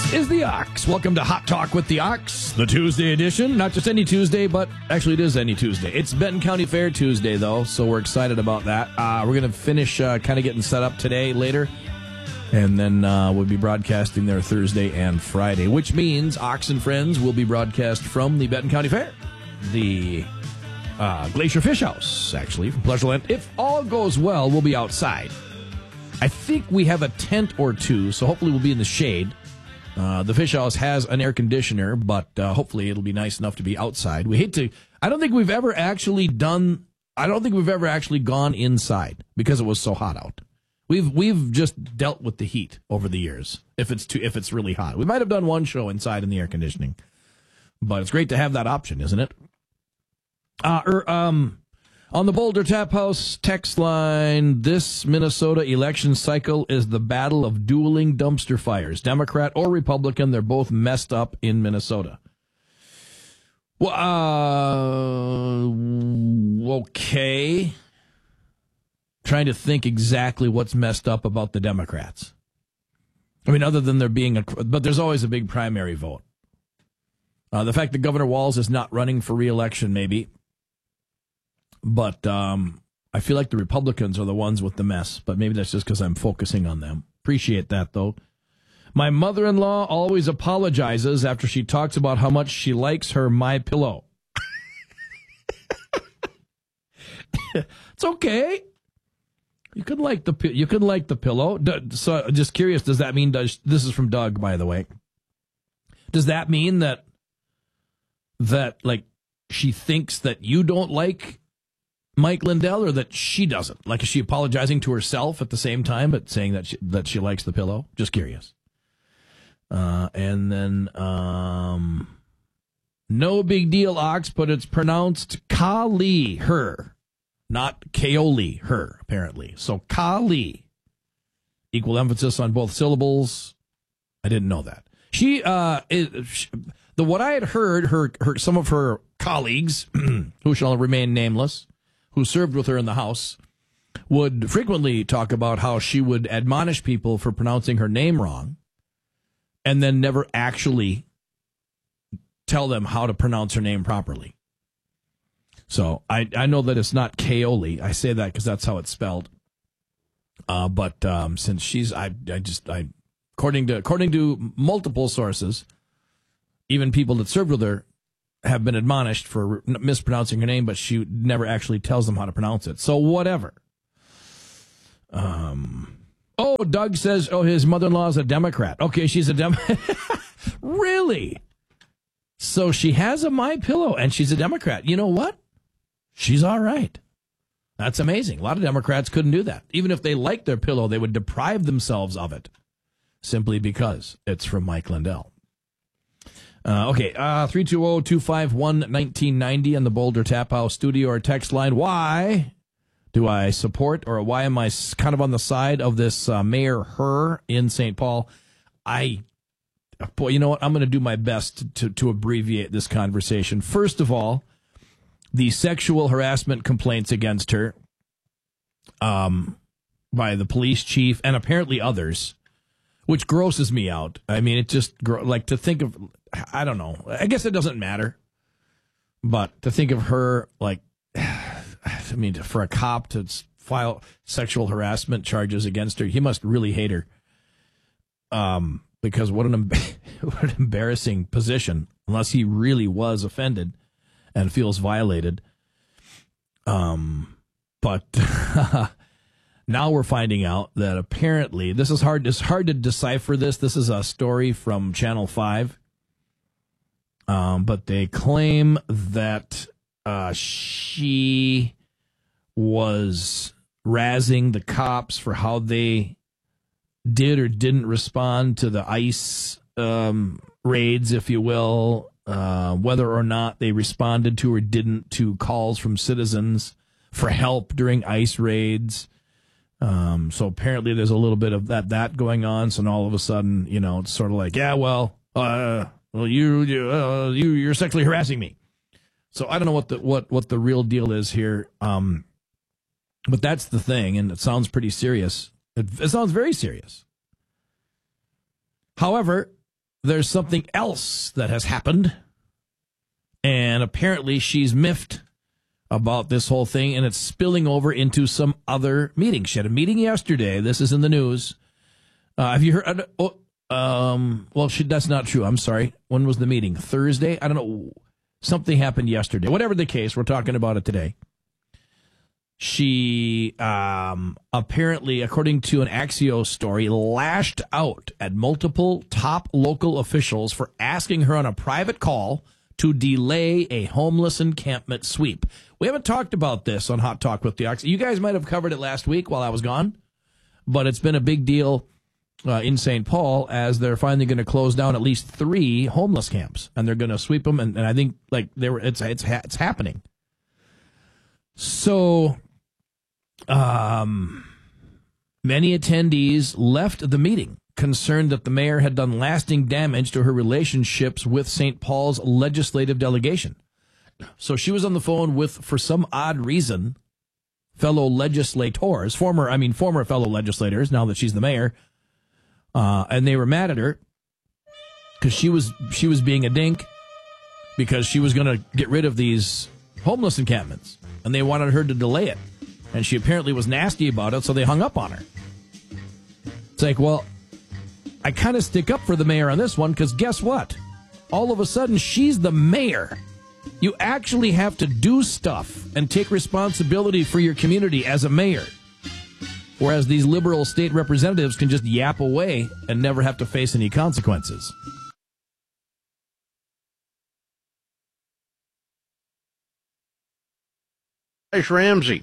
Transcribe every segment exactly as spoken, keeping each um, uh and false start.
This is the Ox. Welcome to Hot Talk with the Ox, the Tuesday edition. Not just any Tuesday, but actually it is any Tuesday. It's Benton County Fair Tuesday, though, so we're excited about that. Uh, we're going to finish uh, kind of getting set up today, later, and then uh, we'll be broadcasting there Thursday and Friday, which means Ox and Friends will be broadcast from the Benton County Fair, the uh, Glacier Fish House, actually, from Pleasureland. If all goes well, we'll be outside. I think we have a tent or two, so hopefully we'll be in the shade. Uh, the fish house has an air conditioner, but uh, hopefully it'll be nice enough to be outside. We hate to, I don't think we've ever actually done, I don't think we've ever actually gone inside because it was so hot out. We've we've just dealt with the heat over the years, if it's too, if it's really hot. We might have done one show inside in the air conditioning, but it's great to have that option, isn't it? Uh, er, um... On the Boulder Tap House text line, this Minnesota election cycle is the battle of dueling dumpster fires. Democrat or Republican, they're both messed up in Minnesota. Well, uh, okay. Trying to think exactly what's messed up about the Democrats. I mean, other than there being a, but there's always a big primary vote. Uh, the fact that Governor Walz is not running for re-election, maybe. But um, I feel like the Republicans are the ones with the mess. But maybe that's just because I'm focusing on them. Appreciate that, though. My mother-in-law always apologizes after she talks about how much she likes her MyPillow. It's okay. You can like the you can like the pillow. So, just curious, does that mean? Does, this is from Doug, by the way. Does that mean that that like she thinks that you don't like Mike Lindell, or that she doesn't? Like, is she apologizing to herself at the same time, but saying that she, that she likes the pillow? Just curious. Uh, and then, um, no big deal, Ox, but it's pronounced Kali, her, not Kaoli, her, apparently. So Kali, equal emphasis on both syllables. I didn't know that. She, uh, is, she, the what I had heard, her, her, some of her colleagues, who shall remain nameless, who served with her in the house, would frequently talk about how she would admonish people for pronouncing her name wrong and then never actually tell them how to pronounce her name properly. So I, I know that it's not Kaoli. I say that because that's how it's spelled. Uh, but um, since she's, I, I just, I, according to according to multiple sources, even people that served with her have been admonished for mispronouncing her name, but she never actually tells them how to pronounce it. So whatever. Um. Oh, Doug says, oh, his mother-in-law is a Democrat. Okay, she's a Democrat. Really? So she has a MyPillow, and she's a Democrat. You know what? She's all right. That's amazing. A lot of Democrats couldn't do that. Even if they liked their pillow, they would deprive themselves of it simply because it's from Mike Lindell. Uh, okay, uh, three two zero, two five one, one nine nine zero on the Boulder Tap House studio or text line. Why do I support, or why am I kind of on the side of this uh, Mayor Herr in Saint Paul? I, boy, you know what? I'm going to do my best to, to abbreviate this conversation. First of all, the sexual harassment complaints against her um, by the police chief and apparently others, which grosses me out. I mean, it just, like, to think of, I don't know. I guess it doesn't matter. But to think of her, like, I mean, for a cop to file sexual harassment charges against her, he must really hate her. Um, because what an, what an embarrassing position, unless he really was offended and feels violated. Um, but now we're finding out that apparently, this is hard, it's hard to decipher this. This is a story from Channel five. Um, but they claim that uh, she was razzing the cops for how they did or didn't respond to the ICE um, raids, if you will, uh, whether or not they responded to or didn't to calls from citizens for help during ICE raids. Um, so apparently there's a little bit of that that going on. So all of a sudden, you know, it's sort of like, yeah, well, uh, well, you you uh, you you're sexually harassing me. So I don't know what the what what the real deal is here. Um, but that's the thing, and it sounds pretty serious. It, it sounds very serious. However, there's something else that has happened, and apparently she's miffed about this whole thing, and it's spilling over into some other meetings. She had a meeting yesterday. This is in the news. Uh, have you heard? Uh, oh, um, well, she, that's not true. I'm sorry. When was the meeting? Thursday? I don't know. Something happened yesterday. Whatever the case, we're talking about it today. She um, apparently, according to an Axios story, lashed out at multiple top local officials for asking her on a private call to delay a homeless encampment sweep. We haven't talked about this on Hot Talk with the Ox. You guys might have covered it last week while I was gone, but it's been a big deal uh, in Saint Paul as they're finally going to close down at least three homeless camps, and they're going to sweep them. And, and I think like they were, it's it's it's happening. So. Um, many attendees left the meeting concerned that the mayor had done lasting damage to her relationships with Saint Paul's legislative delegation. So she was on the phone with, for some odd reason, fellow legislators, former, I mean, former fellow legislators, now that she's the mayor, uh, and they were mad at her because she was, she was being a dink because she was going to get rid of these homeless encampments, and they wanted her to delay it. And she apparently was nasty about it, so they hung up on her. It's like, well, I kind of stick up for the mayor on this one, because guess what? All of a sudden, she's the mayor. You actually have to do stuff and take responsibility for your community as a mayor. Whereas these liberal state representatives can just yap away and never have to face any consequences. Josh Ramsey.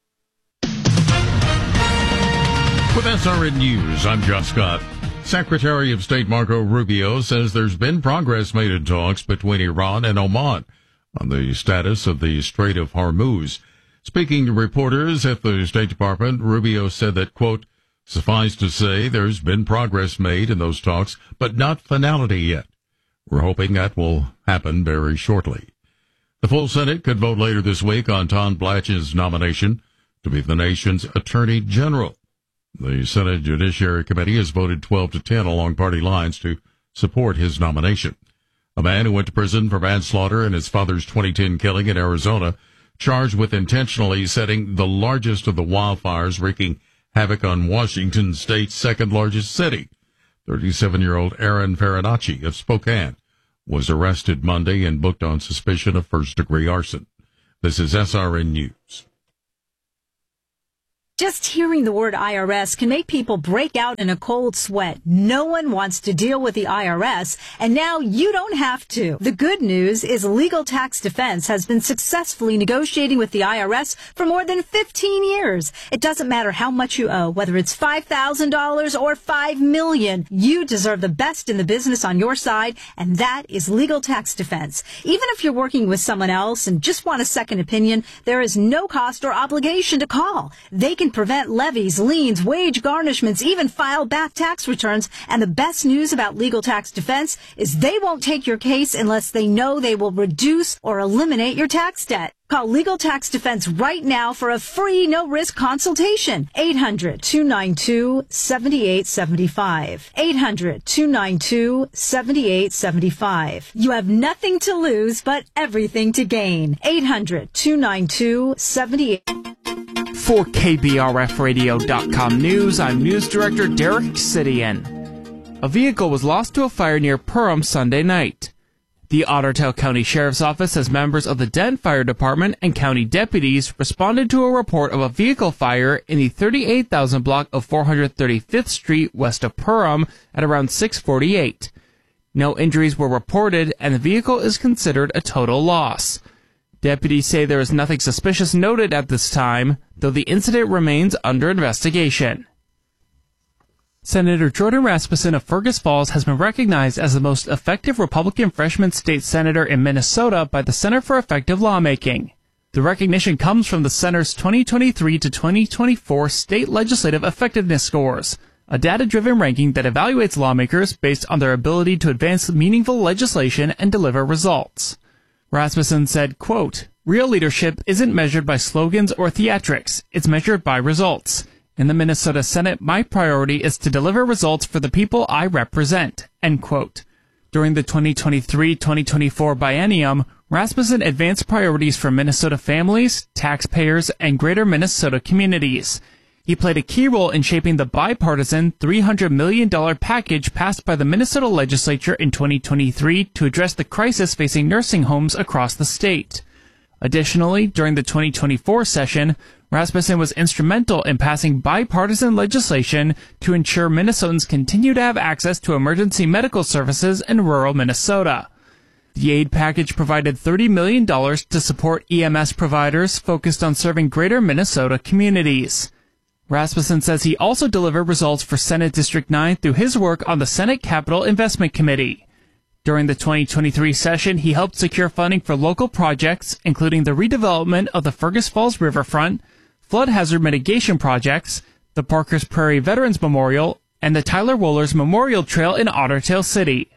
With S R N News, I'm John Scott. Secretary of State Marco Rubio says there's been progress made in talks between Iran and Oman on the status of the Strait of Hormuz. Speaking to reporters at the State Department, Rubio said that, quote, suffice to say there's been progress made in those talks, but not finality yet. We're hoping that will happen very shortly. The full Senate could vote later this week on Tom Blatch's nomination to be the nation's Attorney General. The Senate Judiciary Committee has voted twelve to ten along party lines to support his nomination. A man who went to prison for manslaughter in his father's twenty ten killing in Arizona, charged with intentionally setting the largest of the wildfires wreaking havoc on Washington State's second largest city. thirty-seven-year-old Aaron Farinacci of Spokane was arrested Monday and booked on suspicion of first-degree arson. This is S R N News. Just hearing the word I R S can make people break out in a cold sweat. No one wants to deal with the I R S, and now you don't have to. The good news is Legal Tax Defense has been successfully negotiating with the I R S for more than fifteen years. It doesn't matter how much you owe, whether it's five thousand dollars or five million dollars. You deserve the best in the business on your side, and that is Legal Tax Defense. Even if you're working with someone else and just want a second opinion, there is no cost or obligation to call. They can prevent levies, liens, wage garnishments, even file back tax returns. And the best news about Legal Tax Defense is they won't take your case unless they know they will reduce or eliminate your tax debt. Call Legal Tax Defense right now for a free, no-risk consultation. eight hundred, two nine two, seven eight seven five. eight hundred, two nine two, seven eight seven five. You have nothing to lose, but everything to gain. eight hundred, two nine two, seven eight... For K B R F radio dot com News, I'm News Director Derek Sidian. A vehicle was lost to a fire near Perham Sunday night. The Otter Tail County Sheriff's Office says members of the Dent Fire Department and county deputies responded to a report of a vehicle fire in the thirty-eight thousand block of four hundred thirty-fifth Street west of Perham at around six forty-eight. No injuries were reported, and the vehicle is considered a total loss. Deputies say there is nothing suspicious noted at this time, though the incident remains under investigation. Senator Jordan Rasmussen of Fergus Falls has been recognized as the most effective Republican freshman state senator in Minnesota by the Center for Effective Lawmaking. The recognition comes from the center's twenty twenty-three to twenty twenty-four state legislative effectiveness scores, a data-driven ranking that evaluates lawmakers based on their ability to advance meaningful legislation and deliver results. Rasmussen said, quote, real leadership isn't measured by slogans or theatrics, it's measured by results. In the Minnesota Senate, my priority is to deliver results for the people I represent, end quote. During the twenty twenty-three twenty twenty-four biennium, Rasmussen advanced priorities for Minnesota families, taxpayers, and greater Minnesota communities. He played a key role in shaping the bipartisan three hundred million dollars package passed by the Minnesota legislature in twenty twenty-three to address the crisis facing nursing homes across the state. Additionally, during the twenty twenty-four session, Rasmussen was instrumental in passing bipartisan legislation to ensure Minnesotans continue to have access to emergency medical services in rural Minnesota. The aid package provided thirty million dollars to support E M S providers focused on serving greater Minnesota communities. Rasmussen says he also delivered results for Senate District nine through his work on the Senate Capital Investment Committee. During the twenty twenty-three session, he helped secure funding for local projects, including the redevelopment of the Fergus Falls Riverfront, flood hazard mitigation projects, the Parkers Prairie Veterans Memorial, and the Tyler Wohlers Memorial Trail in Otter Tail City.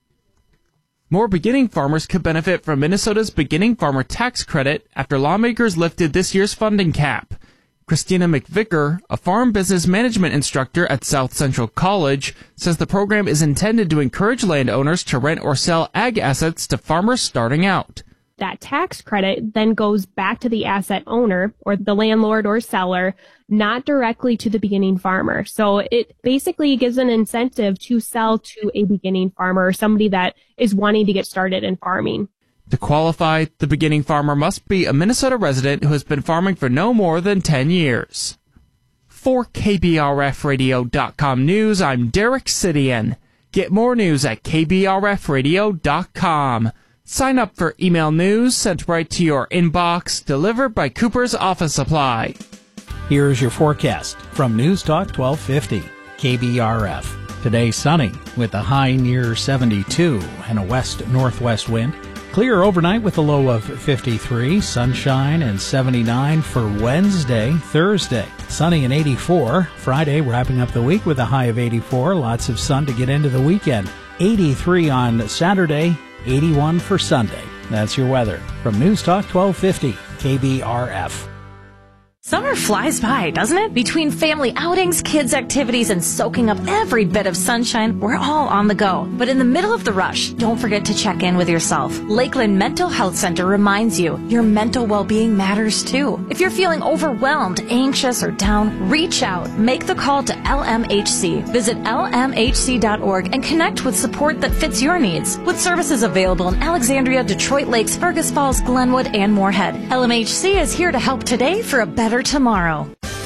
More beginning farmers could benefit from Minnesota's Beginning Farmer Tax Credit after lawmakers lifted this year's funding cap. Christina McVicker, a farm business management instructor at South Central College, says the program is intended to encourage landowners to rent or sell ag assets to farmers starting out. That tax credit then goes back to the asset owner or the landlord or seller, not directly to the beginning farmer. So it basically gives an incentive to sell to a beginning farmer or somebody that is wanting to get started in farming. To qualify, the beginning farmer must be a Minnesota resident who has been farming for no more than ten years. For K B R F radio dot com news, I'm Derek Sidian. Get more news at K B R F radio dot com. Sign up for email news sent right to your inbox, delivered by Cooper's Office Supply. Here's your forecast from News Talk twelve fifty, K B R F. Today sunny with a high near seventy-two and a west-northwest wind. Clear overnight with a low of fifty-three, sunshine and seventy-nine for Wednesday. Thursday, sunny and eighty-four. Friday, wrapping up the week with a high of eighty-four. Lots of sun to get into the weekend. eighty-three on Saturday, eighty-one for Sunday. That's your weather from News Talk twelve fifty, K B R F. Summer flies by, doesn't it? Between family outings, kids' activities, and soaking up every bit of sunshine, we're all on the go. But in the middle of the rush, don't forget to check in with yourself. Lakeland Mental Health Center reminds you your mental well-being matters too. If you're feeling overwhelmed, anxious, or down, reach out. Make the call to L M H C. Visit L M H C dot org and connect with support that fits your needs. With services available in Alexandria, Detroit Lakes, Fergus Falls, Glenwood, and Moorhead, L M H C is here to help today for a better tomorrow.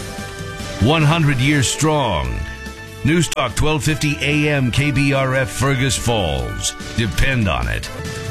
one hundred years strong. News Talk twelve fifty A M K B R F Fergus Falls. Depend on it.